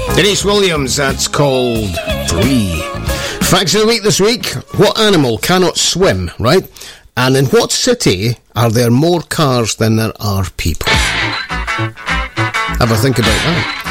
Denise Williams, that's called Free. Facts of the week this week. What animal cannot swim, right? And in what city are there more cars than there are people? Have a think about that.